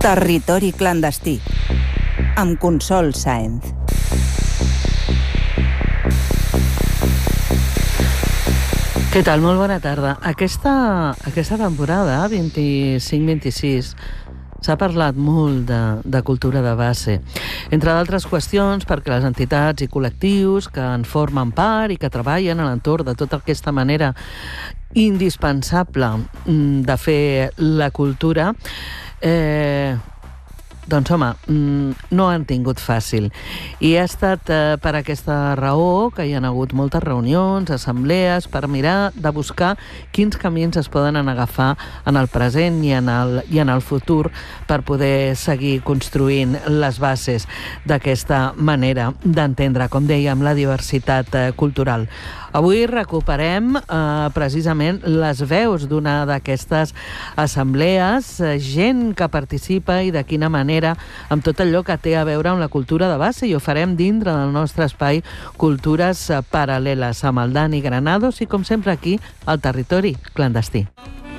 Territori clandestí, amb Consol Sáenz. Què tal? Molt bona tarda. Aquesta temporada, 25-26, s'ha parlat molt de cultura de base. Entre d'altres qüestions, perquè les entitats i col·lectius que en formen part i que treballen a l'entorn de tota aquesta manera indispensable de fer la cultura, doncs home, no han tingut fàcil. I ha estat per aquesta raó que hi ha hagut moltes reunions, assemblees, per mirar de buscar quins camins es poden agafar en el present i en el futur per poder seguir construint les bases d'aquesta manera d'entendre, com dèiem, la diversitat cultural. Avui recuperem precisament les veus d'una d'aquestes assemblees, gent que participa i de quina manera amb tot allò que té a veure amb la cultura de base, i ho farem dintre del nostre espai Cultures Paral·leles amb el Dani Granados i, com sempre, aquí al Territori Clandestí.